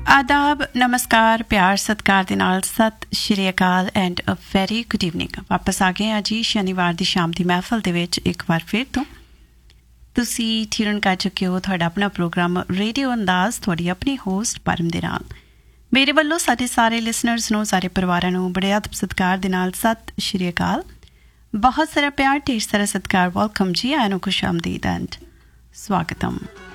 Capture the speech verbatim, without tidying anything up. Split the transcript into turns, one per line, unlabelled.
आदाब, नमस्कार, प्यार सत्कार ਦੇ ਨਾਲ ਸਤਿ ਸ਼੍ਰੀ ਅਕਾਲ and a very good evening. ਵਾਪਸ ਆ ਗਏ ਹਾਂ ਜੀ ਸ਼ਨੀਵਾਰ ਦੀ ਸ਼ਾਮ ਦੀ ਮਹਿਫਲ ਦੇ ਵਿੱਚ ਇੱਕ ਵਾਰ ਫਿਰ ਤੋਂ। ਤੁਸੀਂ ਠਿਰਨ ਕਰ ਚੁੱਕੇ ਹੋ ਤੁਹਾਡਾ ਆਪਣਾ ਪ੍ਰੋਗਰਾਮ ਰੇਡੀਓ ਅੰਦਾਜ਼, ਤੁਹਾਡੀ ਆਪਣੀ ਹੋਸਟ ਪਰਮ ਦੇ ਨਾਲ। ਮੇਰੇ ਵੱਲੋਂ ਸਾਡੇ ਸਾਰੇ ਲਿਸਨਰਸ ਨੂੰ, ਸਾਰੇ ਪਰਿਵਾਰਾਂ ਨੂੰ ਬੜੇ ਅਦਬ ਸਤਿਕਾਰ ਦੇ ਨਾਲ ਸਤਿ ਸ਼੍ਰੀ ਅਕਾਲ। ਬਹੁਤ ਸਾਰਾ ਪਿਆਰ, ਢੇਰ ਸਾਰਾ ਸਤਿਕਾਰ। ਵੈਲਕਮ ਜੀ, ਆਇਆਂ ਨੂੰ ਖੁਸ਼ ਆਮਦੀਦ ਐਂਡ ਸਵਾਗਤਮ।